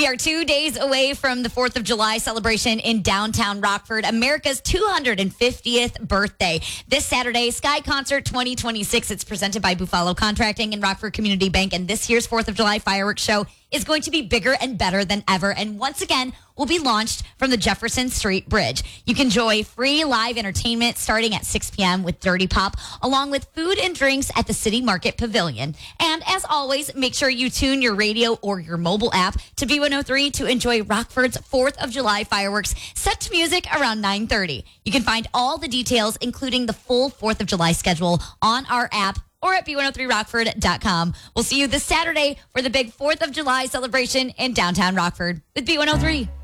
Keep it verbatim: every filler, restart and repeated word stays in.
We are two days away from the fourth of July celebration in downtown Rockford, America's two hundred fiftieth birthday. This Saturday, Sky Concert twenty twenty-six. It's presented by Buffalo Contracting and Rockford Community Bank. And this year's fourth of July fireworks show is going to be bigger and better than ever. And once again, will be launched from the Jefferson Street Bridge. You can enjoy free live entertainment starting at six p.m. with Dirty Pop, along with food and drinks at the City Market Pavilion. And as always, make sure you tune your radio or your mobile app to B one oh three to enjoy Rockford's fourth of July fireworks set to music around nine thirty. You can find all the details, including the full fourth of July schedule, on our app or at B one oh three rockford dot com. We'll see you this Saturday for the big fourth of July celebration in downtown Rockford with B one oh three.